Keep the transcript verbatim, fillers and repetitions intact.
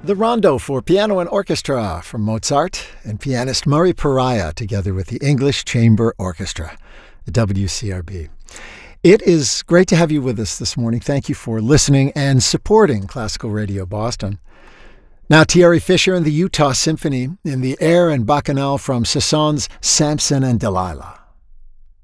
The Rondo for Piano and Orchestra from Mozart and pianist Murray Pariah together with the English Chamber Orchestra, the W C R B. It is great to have you with us this morning. Thank you for listening and supporting Classical Radio Boston. Now, Thierry Fisher and the Utah Symphony in the air and bacchanal from Sasson's Samson and Delilah.